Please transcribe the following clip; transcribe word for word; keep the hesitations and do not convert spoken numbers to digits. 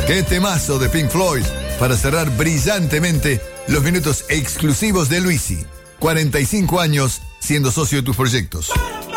Qué temazo de Pink Floyd para cerrar brillantemente los minutos exclusivos de Luisi. cuarenta y cinco años siendo socio de tus proyectos.